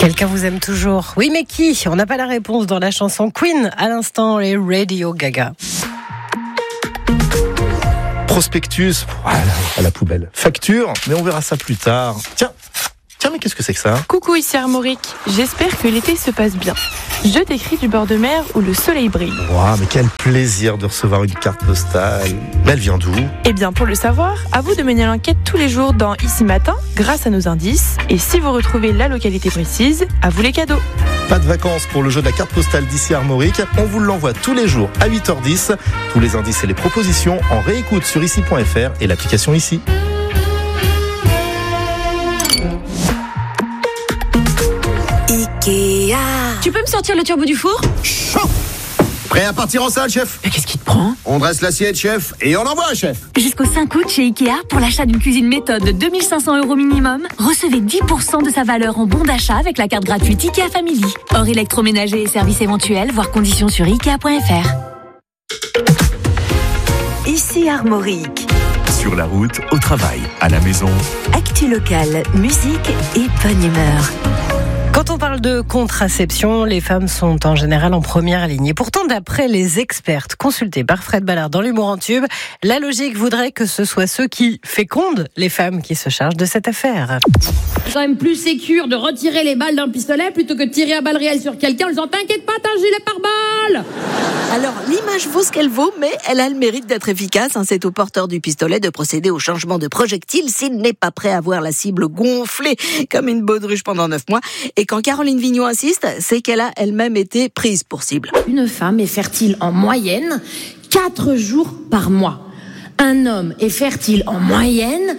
Quelqu'un vous aime toujours. Oui, mais qui ? On n'a pas la réponse dans la chanson Queen. À l'instant, les Radio Gaga. Prospectus, voilà, à la poubelle. Facture, mais on verra ça plus tard. Tiens, mais qu'est-ce que c'est que ça ? Coucou, ici Armorique. J'espère que l'été se passe bien. Je t'écris du bord de mer où le soleil brille. Waouh, mais quel plaisir de recevoir une carte postale. Mais elle vient d'où ? Eh bien, pour le savoir, à vous de mener l'enquête tous les jours dans Ici Matin, grâce à nos indices. Et si vous retrouvez la localité précise, à vous les cadeaux. Pas de vacances pour le jeu de la carte postale d'ici Armorique. On vous l'envoie tous les jours à 8h10. Tous les indices et les propositions en réécoute sur ici.fr et l'application Ici. Ikea. Tu peux me sortir le turbo du four ? Chaud. Prêt à partir en salle, chef ? Mais qu'est-ce qui te prend ? On dresse l'assiette, chef, et on envoie, chef. Jusqu'au 5 août chez Ikea, pour l'achat d'une cuisine méthode de 2 500 € minimum, recevez 10% de sa valeur en bon d'achat avec la carte gratuite Ikea Family. Hors électroménager et services éventuels, voir conditions sur Ikea.fr. Ici Armorique. Sur la route, au travail, à la maison. Actu locale, musique et bonne humeur. Quand on parle de contraception, les femmes sont en général en première ligne. Et pourtant, d'après les expertes consultées par Fred Ballard dans l'Humour en Tube, la logique voudrait que ce soit ceux qui fécondent les femmes qui se chargent de cette affaire. C'est quand même plus sécure de retirer les balles d'un pistolet plutôt que de tirer à balles réelles sur quelqu'un en disant « T'inquiète pas, t'as un gilet pare-balles !» Alors, l'image vaut ce qu'elle vaut, mais elle a le mérite d'être efficace. C'est au porteur du pistolet de procéder au changement de projectile s'il n'est pas prêt à voir la cible gonflée comme une baudruche pendant 9 mois. Et quand Caroline Vignon insiste, c'est qu'elle a elle-même été prise pour cible. Une femme est fertile en moyenne 4 jours par mois. Un homme est fertile en moyenne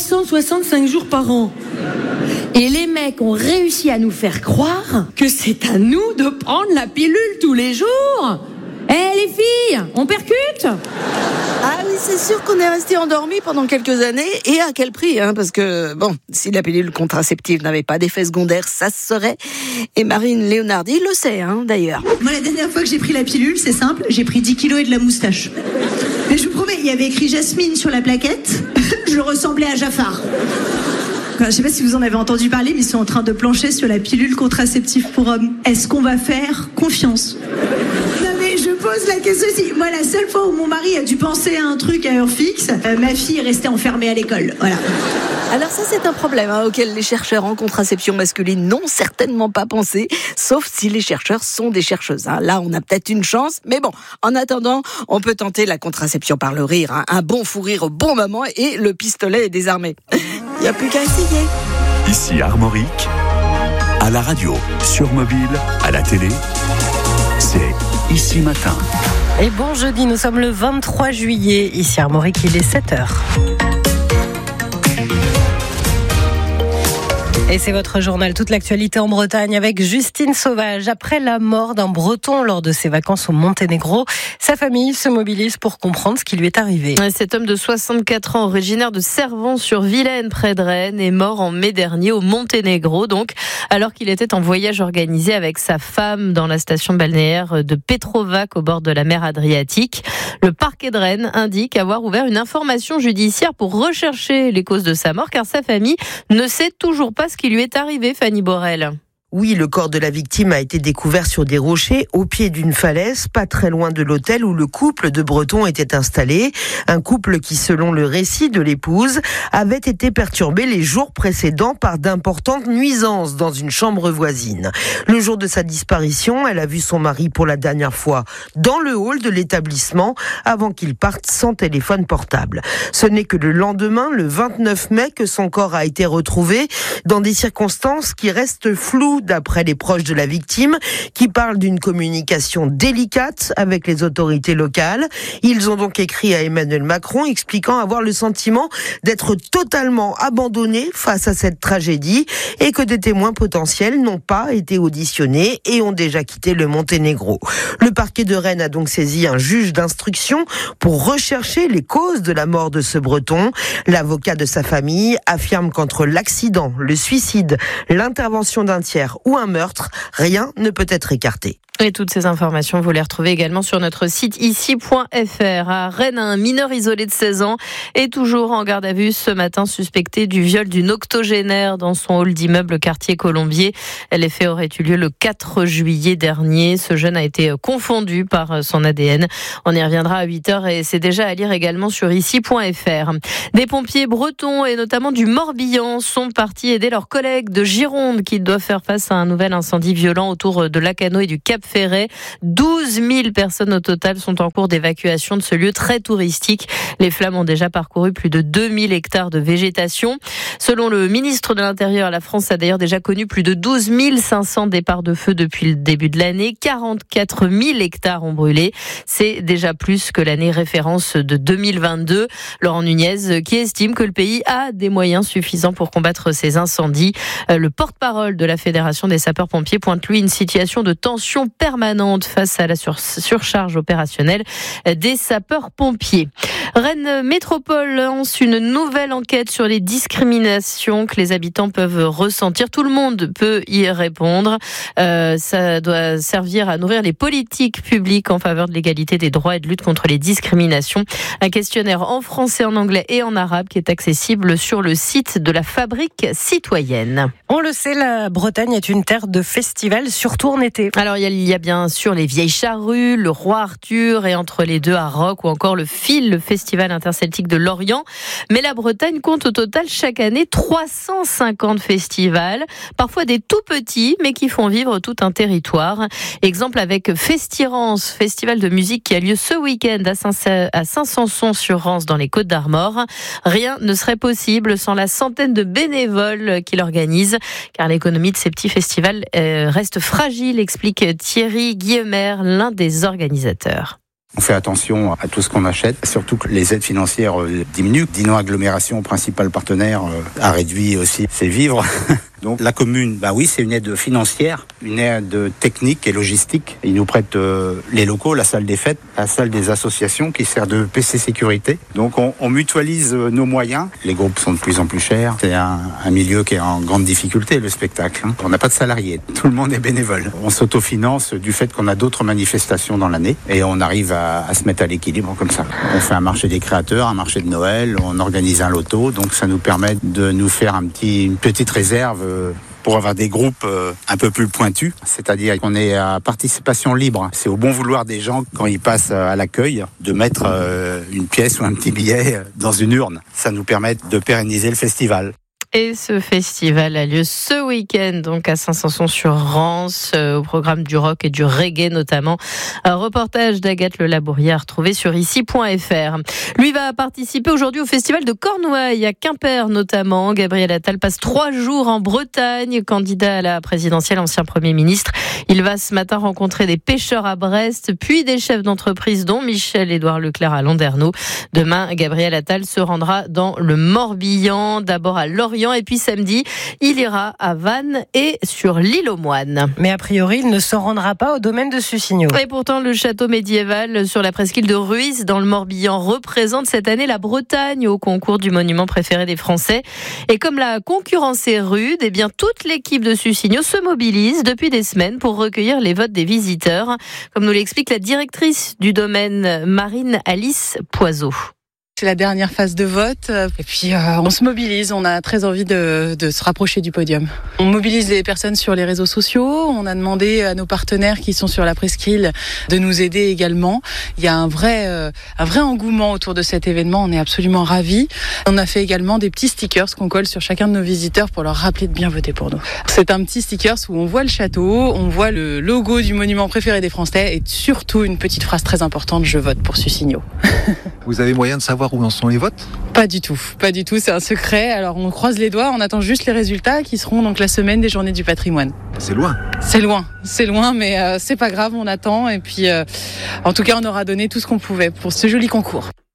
365 jours par an. Et les mecs ont réussi à nous faire croire que c'est à nous de prendre la pilule tous les jours. Les filles, on percute ? Ah oui, c'est sûr qu'on est resté endormi pendant quelques années. Et à quel prix, parce que, si la pilule contraceptive n'avait pas d'effet secondaire, ça se saurait. Et Marine Léonardi le sait, d'ailleurs. Moi, la dernière fois que j'ai pris la pilule, c'est simple, j'ai pris 10 kilos et de la moustache. Mais je vous promets, il y avait écrit Jasmine sur la plaquette. Je ressemblais à Jafar. Je ne sais pas si vous en avez entendu parler, mais ils sont en train de plancher sur la pilule contraceptive pour hommes. Est-ce qu'on va faire confiance ? Non mais je pose la question aussi. Moi, la seule fois où mon mari a dû penser à un truc à heure fixe, ma fille est restée enfermée à l'école. Voilà. Alors ça, c'est un problème auquel les chercheurs en contraception masculine n'ont certainement pas pensé, sauf si les chercheurs sont des chercheuses. Là, on a peut-être une chance, mais en attendant, on peut tenter la contraception par le rire. Un bon fou rire au bon moment et le pistolet est désarmé. Il n'y a plus qu'à essayer. Ici Armorique, à la radio, sur mobile, à la télé, c'est Ici Matin. Et bon jeudi, nous sommes le 23 juillet. Ici Armorique, il est 7h. Et c'est votre journal, toute l'actualité en Bretagne avec Justine Sauvage. Après la mort d'un Breton lors de ses vacances au Monténégro, sa famille se mobilise pour comprendre ce qui lui est arrivé. Cet homme de 64 ans, originaire de Servan-sur-Vilaine, près de Rennes, est mort en mai dernier au Monténégro, donc, alors qu'il était en voyage organisé avec sa femme dans la station balnéaire de Petrovac au bord de la mer Adriatique. Le parquet de Rennes indique avoir ouvert une information judiciaire pour rechercher les causes de sa mort, car sa famille ne sait toujours pas ce qui lui est arrivé, Fanny Borel. Oui, le corps de la victime a été découvert sur des rochers au pied d'une falaise, pas très loin de l'hôtel où le couple de Bretons était installé. Un couple qui, selon le récit de l'épouse, avait été perturbé les jours précédents par d'importantes nuisances dans une chambre voisine. Le jour de sa disparition, elle a vu son mari pour la dernière fois dans le hall de l'établissement avant qu'il parte sans téléphone portable. Ce n'est que le lendemain, le 29 mai, que son corps a été retrouvé dans des circonstances qui restent floues d'après les proches de la victime, qui parlent d'une communication délicate avec les autorités locales. Ils ont donc écrit à Emmanuel Macron expliquant avoir le sentiment d'être totalement abandonnés face à cette tragédie et que des témoins potentiels n'ont pas été auditionnés et ont déjà quitté le Monténégro. Le parquet de Rennes a donc saisi un juge d'instruction pour rechercher les causes de la mort de ce Breton. L'avocat de sa famille affirme qu'entre l'accident, le suicide, l'intervention d'un tiers ou un meurtre, rien ne peut être écarté. Et toutes ces informations, vous les retrouvez également sur notre site ici.fr. À Rennes, un mineur isolé de 16 ans est toujours en garde à vue ce matin, suspecté du viol d'une octogénaire dans son hall d'immeuble quartier Colombier. Les faits auraient eu lieu le 4 juillet dernier. Ce jeune a été confondu par son ADN. On y reviendra à 8h et c'est déjà à lire également sur ici.fr. Des pompiers bretons et notamment du Morbihan sont partis aider leurs collègues de Gironde qui doivent faire face à un nouvel incendie violent autour de Lacanau et du Cap-Ferret. 12 000 personnes au total sont en cours d'évacuation de ce lieu très touristique. Les flammes ont déjà parcouru plus de 2000 hectares de végétation. Selon le ministre de l'Intérieur, la France a d'ailleurs déjà connu plus de 12 500 départs de feu depuis le début de l'année. 44 000 hectares ont brûlé. C'est déjà plus que l'année référence de 2022. Laurent Nunez qui estime que le pays a des moyens suffisants pour combattre ces incendies. Le porte-parole de la Fédération des sapeurs-pompiers pointe lui une situation de tension permanente face à la surcharge opérationnelle des sapeurs-pompiers. Rennes Métropole lance une nouvelle enquête sur les discriminations que les habitants peuvent ressentir. Tout le monde peut y répondre. Ça doit servir à nourrir les politiques publiques en faveur de l'égalité des droits et de lutte contre les discriminations. Un questionnaire en français, en anglais et en arabe qui est accessible sur le site de la Fabrique citoyenne. On le sait, la Bretagne est une terre de festivals, surtout en été. Alors il y a bien sûr les Vieilles Charrues, le Roi Arthur et entre les deux à Roc ou encore le FIL, le Festival interceltique de Lorient. Mais la Bretagne compte au total chaque année 350 festivals, parfois des tout petits mais qui font vivre tout un territoire. Exemple avec Festirance, festival de musique qui a lieu ce week-end à Saint-Sanson-sur-Rance dans les Côtes-d'Armor. Rien ne serait possible sans la centaine de bénévoles qui l'organisent, car l'économie de ces petits festivals reste fragile, explique Thierry Guillemer, l'un des organisateurs. On fait attention à tout ce qu'on achète, surtout que les aides financières diminuent. Dino Agglomération, principal partenaire, a réduit aussi ses vivres. Donc la commune, oui, c'est une aide financière, une aide technique et logistique. Ils nous prêtent les locaux, la salle des fêtes, la salle des associations qui sert de PC sécurité. Donc on mutualise nos moyens. Les groupes sont de plus en plus chers. C'est un milieu qui est en grande difficulté, le spectacle. On n'a pas de salariés, tout le monde est bénévole. On s'autofinance du fait qu'on a d'autres manifestations dans l'année et on arrive à se mettre à l'équilibre comme ça. On fait un marché des créateurs, un marché de Noël, on organise un loto, donc ça nous permet de nous faire une petite réserve pour avoir des groupes un peu plus pointus, c'est-à-dire qu'on est à participation libre. C'est au bon vouloir des gens, quand ils passent à l'accueil, de mettre une pièce ou un petit billet dans une urne. Ça nous permet de pérenniser le festival. Et ce festival a lieu ce week-end, donc à Saint-Sanson-sur-Rance, au programme du rock et du reggae notamment. Un reportage d'Agathe Le Labourier à retrouver sur ici.fr. Lui va participer aujourd'hui au festival de Cornouailles, à Quimper notamment. Gabriel Attal passe 3 jours en Bretagne, candidat à la présidentielle, ancien Premier ministre. Il va ce matin rencontrer des pêcheurs à Brest, puis des chefs d'entreprise, dont Michel-Édouard Leclerc à Landerneau. Demain, Gabriel Attal se rendra dans le Morbihan, d'abord à Lorient, et puis samedi, il ira à Vannes et sur l'île aux Moines. Mais a priori, il ne se rendra pas au domaine de Sussigno. Et pourtant, le château médiéval sur la presqu'île de Ruisse, dans le Morbihan, représente cette année la Bretagne au concours du monument préféré des Français. Et comme la concurrence est rude, eh bien, toute l'équipe de Sussigno se mobilise depuis des semaines pour recueillir les votes des visiteurs, comme nous l'explique la directrice du domaine, Marine Alice Poiseau. C'est la dernière phase de vote et puis on se mobilise, on a très envie de se rapprocher du podium. On mobilise les personnes sur les réseaux sociaux, on a demandé à nos partenaires qui sont sur la presqu'île de nous aider également. Il y a un vrai engouement autour de cet événement, on est absolument ravis. On a fait également des petits stickers qu'on colle sur chacun de nos visiteurs pour leur rappeler de bien voter pour nous. C'est un petit stickers où on voit le château, on voit le logo du monument préféré des Français et surtout une petite phrase très importante, je vote pour Sussigno. Vous avez moyen de savoir où en sont les votes ? Pas du tout, c'est un secret. Alors on croise les doigts, on attend juste les résultats qui seront donc la semaine des Journées du Patrimoine. C'est loin. C'est loin, mais c'est pas grave, on attend et puis en tout cas on aura donné tout ce qu'on pouvait pour ce joli concours.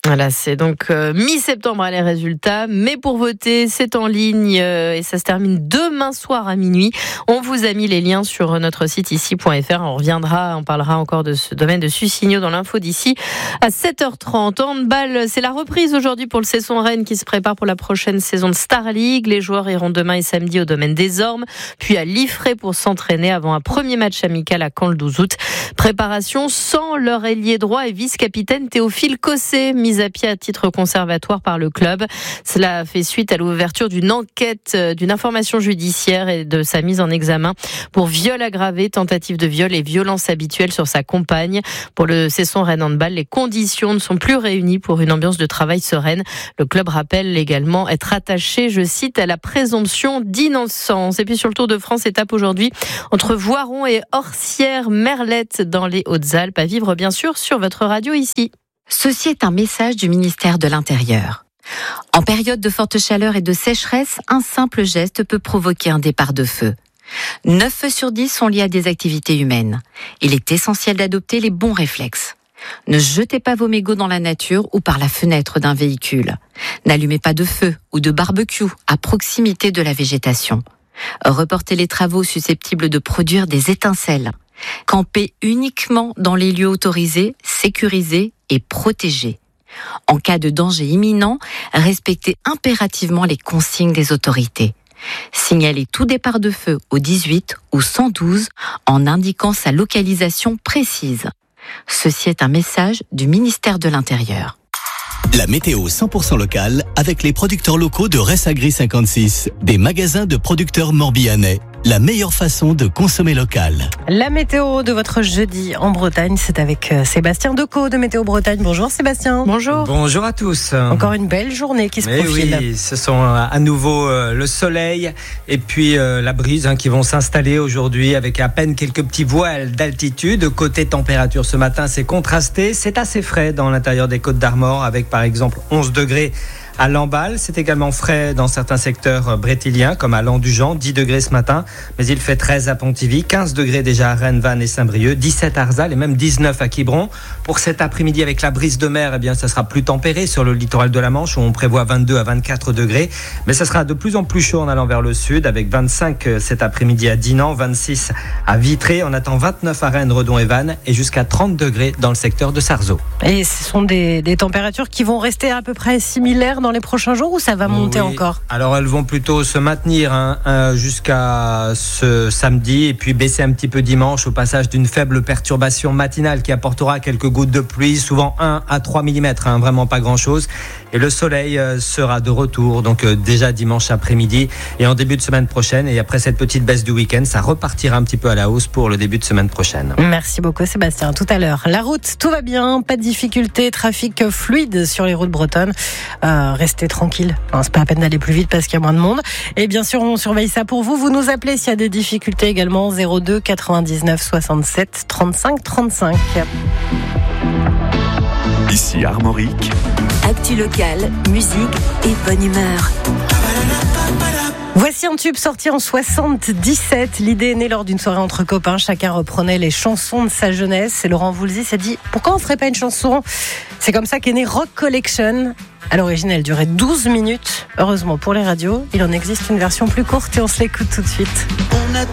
Voilà, c'est donc mi-septembre les résultats, mais pour voter, c'est en ligne et ça se termine demain soir à minuit. On vous a mis les liens sur notre site ici.fr. On parlera encore de ce domaine de Sussigno dans l'info d'ici à 7h30. Handball, c'est la reprise aujourd'hui pour le Cesson Rennes qui se prépare pour la prochaine saison de Star League. Les joueurs iront demain et samedi au domaine des Ormes, puis à Liffré pour s'entraîner avant un premier match amical à Caen le 12 août. Préparation sans leur ailier droit et vice-capitaine Théophile Cosset, mis à pied à titre conservatoire par le club. Cela fait suite à l'ouverture d'une enquête, d'une information judiciaire et de sa mise en examen pour viol aggravé, tentative de viol et violence habituelle sur sa compagne. Pour le Cesson Rennes Handball, les conditions ne sont plus réunies pour une ambiance de travail sereine. Le club rappelle également être attaché, je cite, à la présomption d'innocence. Et puis sur le Tour de France, étape aujourd'hui entre Voiron et Orsières-Merlette dans les Hautes-Alpes. À vivre bien sûr sur votre radio ici. Ceci est un message du ministère de l'Intérieur. En période de forte chaleur et de sécheresse, un simple geste peut provoquer un départ de feu. 9 feux sur 10 sont liés à des activités humaines. Il est essentiel d'adopter les bons réflexes. Ne jetez pas vos mégots dans la nature ou par la fenêtre d'un véhicule. N'allumez pas de feu ou de barbecue à proximité de la végétation. Reportez les travaux susceptibles de produire des étincelles. Campez uniquement dans les lieux autorisés, sécurisés et protégés. En cas de danger imminent, respectez impérativement les consignes des autorités. Signalez tout départ de feu au 18 ou 112 en indiquant sa localisation précise. Ceci est un message du ministère de l'Intérieur. La météo 100% locale avec les producteurs locaux de Ressagri 56, des magasins de producteurs morbihanais. La meilleure façon de consommer local. La météo de votre jeudi en Bretagne, c'est avec Sébastien Decaux de Météo Bretagne. Bonjour Sébastien. Bonjour. Bonjour à tous. Encore une belle journée qui se profile. Oui, ce sont à nouveau le soleil et puis la brise qui vont s'installer aujourd'hui avec à peine quelques petits voiles d'altitude. Côté température ce matin, c'est contrasté. C'est assez frais dans l'intérieur des Côtes d'Armor avec par exemple 11 degrés à Lamballe. C'est également frais dans certains secteurs brétiliens comme à Landujan, 10 degrés ce matin, mais il fait 13 à Pontivy, 15 degrés déjà à Rennes, Vannes et Saint-Brieuc, 17 à Arzal et même 19 à Quiberon. Pour cet après-midi avec la brise de mer, ça sera plus tempéré sur le littoral de la Manche où on prévoit 22 à 24 degrés, mais ça sera de plus en plus chaud en allant vers le sud avec 25 cet après-midi à Dinan, 26 à Vitré, on attend 29 à Rennes, Redon et Vannes et jusqu'à 30 degrés dans le secteur de Sarzeau. Et ce sont des températures qui vont rester à peu près similaires dans les prochains jours ou ça va monter encore ? Alors elles vont plutôt se maintenir jusqu'à ce samedi et puis baisser un petit peu dimanche au passage d'une faible perturbation matinale qui apportera quelques gouttes de pluie, souvent 1 à 3 mm, vraiment pas grand chose. Et le soleil sera de retour, donc déjà dimanche après-midi et en début de semaine prochaine. Et après cette petite baisse du week-end, ça repartira un petit peu à la hausse pour le début de semaine prochaine. Merci beaucoup Sébastien, tout à l'heure. La route, tout va bien, pas de difficultés, trafic fluide sur les routes bretonnes. Restez tranquille, c'est pas la peine d'aller plus vite parce qu'il y a moins de monde. Et bien sûr, on surveille ça pour vous. Vous nous appelez s'il y a des difficultés également, 02 99 67 35 35. Ici Armorique. Actu locale, musique et bonne humeur. Voici un tube sorti en 77. L'idée est née lors d'une soirée entre copains. Chacun reprenait les chansons de sa jeunesse. Et Laurent Voulzy s'est dit, pourquoi on ne ferait pas une chanson ? C'est comme ça qu'est née Rock Collection. À l'origine, elle durait 12 minutes. Heureusement pour les radios, il en existe une version plus courte et on se l'écoute tout de suite. On a